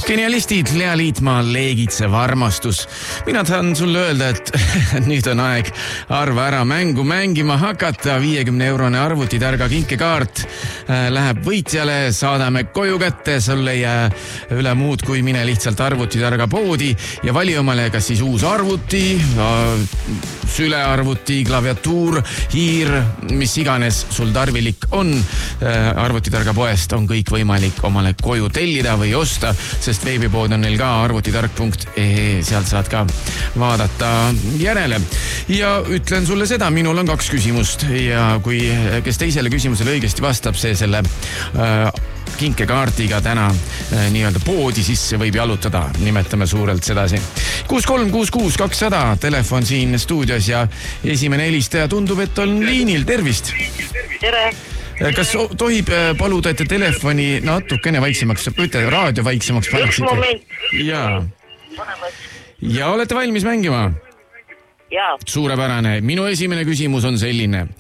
Genialistid, Lea Liitmaa, leegitsev armastus. Mina tahan sulle öelda, et nüüd on aeg arva ära mängu mängima hakata. 50-eurone arvutitarga kinkekaart läheb võitjale, saadame koju kätte. Sul ei jää üle muud, kui mine lihtsalt arvutitarga poodi ja vali omale kas siis uus arvuti, sülearvuti, klaviatuur, hiir, mis iganes sul tarvilik on. Arvutitarga poest on kõik võimalik omale koju tellida või osta, sest veebipood on neil ka arvutitark.ee, sealt saad ka vaadata järele. Ja ütlen sulle seda, minul on 2 küsimust ja kui kes teisele küsimusele õigesti vastab, see selle kinkekaardiga täna nii-öelda poodi sisse võib jalutada, nimetame suurelt sedasi. 6366200, telefon siin stuudios ja esimene helistaja tundub, et on liinil. Tervist! Tere! Kas tohib paluda, et telefoni natukene vaiksemaks, raadio vaiksemaks paneksite? Üks moment. Ja olete valmis mängima? Jaa. Suurepärane. Minu esimene küsimus on selline.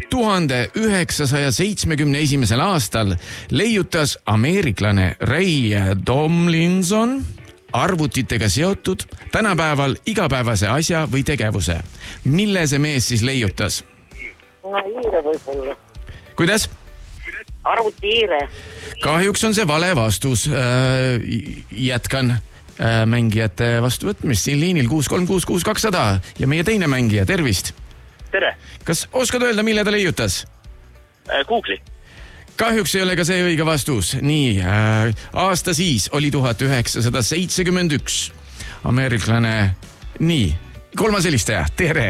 1971. aastal leiutas ameeriklane Ray Tomlinson arvutitega seotud tänapäeval igapäevase asja või tegevuse. Mille see mees siis leiutas? Hiire võib-olla. Kuidas? Arvutihiire. Kahjuks on see vale vastus. Jätkan mängijate vastuvõtmist. Siin liinil 6366200 ja meie teine mängija. Tervist! Tere! Kas oskad öelda, mille ta leiutas? Google'i. Kahjuks ei ole ka see õige vastus. Nii, aasta siis oli 1971. Ameeriklane. Nii, 3. helistaja. Tere!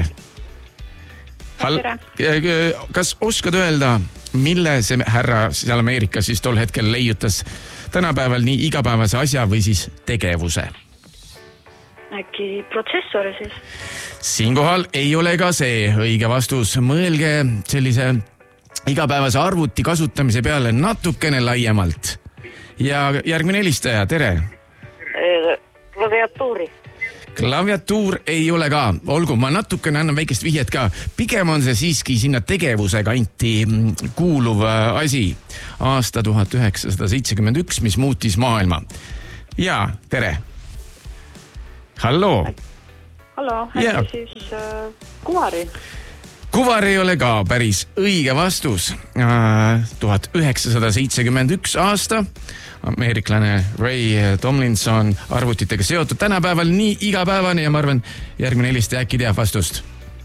Kas oskad öelda, mille see härra seal Ameerikas siis tol hetkel leiutas tänapäeval nii igapäevase asja või siis tegevuse? Äkki protsessori siis? Siinkohal ei ole ka see õige vastus. Mõelge sellise igapäevase arvuti kasutamise peale natukene laiemalt. Ja järgmine helistaja, tere! Klaviatuuri. Klaviatuur ei ole ka. Olgu, ma natukene annan väikest vihjet ka. Pigem on see siiski sinna tegevuse kanti kuuluv asi. Aasta 1971, mis muutis maailma. Ja, tere! Halloo! Halloo, äkki siis kuvari? Kuvar ei ole ka päris õige vastus. 1971 aasta. Ameeriklane Ray Tomlinson arvutitega seotud tänapäeval nii igapäevane ja ma arvan, järgmine helistaja äkki teab vastust.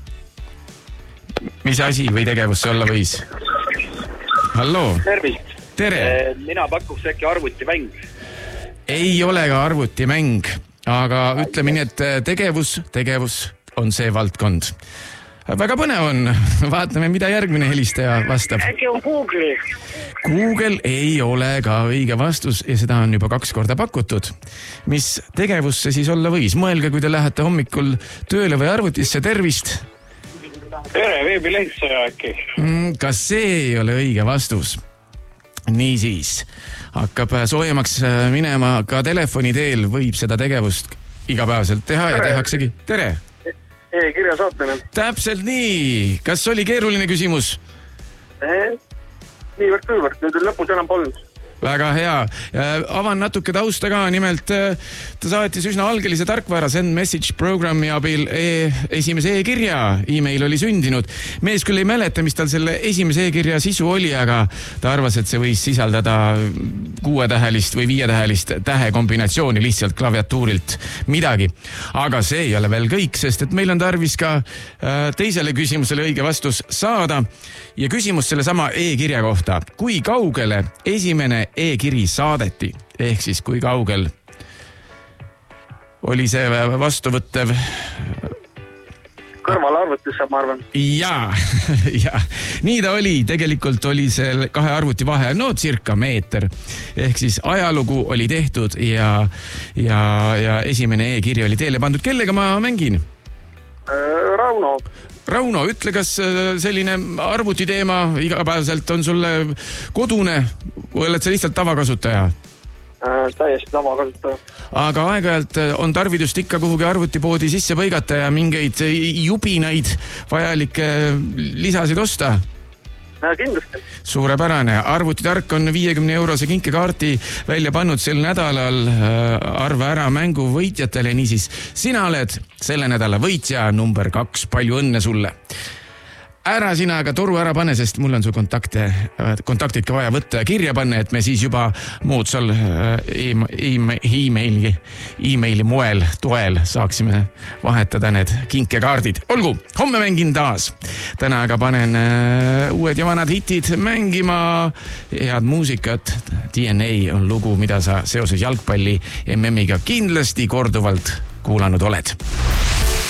Mis asi või tegevus see olla võis? Halloo! Tervist! Tere! Mina pakuks äkki arvutimäng. Ei ole ka arvutimäng, aga ütleme nii, et tegevus on see valdkond. Väga põnev on. Vaatame, mida järgmine helistaja vastab. Äkki on Google'i? Google ei ole ka õige vastus ja seda on juba 2 korda pakutud. Mis tegevus see siis olla võis? Mõelge, kui te lähete hommikul tööle või arvutisse. Tervist! Tere, veebilehitseja äkki. Kas see ei ole õige vastus? Niisiis, hakkab soojemaks minema ka telefoni teel. Võib seda tegevust igapäevaselt teha ja tehaksegi. Tere! E-kirja saatmine. Täpselt nii. Kas oli keeruline küsimus? Niivõrd küllvõrd, nüüd lõpus enam polnud. Väga hea. Avan natuke tausta ka. Nimelt ta saatis üsna algelise tarkvara Send Message programmi abil esimese e-kirja. E-mail oli sündinud. Mees küll ei mäleta, mis tal selle esimese e-kirja sisu oli, aga ta arvas, et see võis sisaldada 6-tähelist või 5-tähelist tähekombinatsiooni lihtsalt klaviatuurilt midagi. Aga see ei ole veel kõik, sest et meil on tarvis ka teisele küsimusele õige vastus saada. Ja küsimus selle sama e-kirja kohta. Kui kaugele esimene e-kiri saadeti? Ehk siis kui kaugel oli see vastuvõttev? Kõrval arvutisse, ma arvan. Ja. Nii ta oli. Tegelikult oli see 2 arvuti vahe, circa meeter. Ehk siis ajalugu oli tehtud ja esimene e-kiri oli teele pandud. Kellega ma mängin? Rauno, ütle, kas selline arvutiteema igapäevaselt on sulle kodune või oled sa lihtsalt tavakasutaja? Täiesti tavakasutaja. Aga aeg-ajalt on tarvidust ikka kuhugi arvutipoodi sisse põigata ja mingeid jubinaid vajalikke lisasid osta? Kindlasti. Suurepärane. Arvutitark on 50-eurose kinkekaardi välja pannud sel nädalal. Arva ära mängu võitjatele. Niisiis, sina oled selle nädala võitja number 2. Palju õnne sulle. Ära sina aga toru ära pane, sest mul on su kontaktid ka vaja võtta ja kirja panna, et me siis juba moodsal e-maili moel toel saaksime vahetada need kinkekaardid. Olgu, homme mängin taas. Täna aga panen uued ja vanad hitid mängima. Head muusikat. DNA on lugu, mida sa seoses jalgpalli MM-iga kindlasti korduvalt kuulanud oled.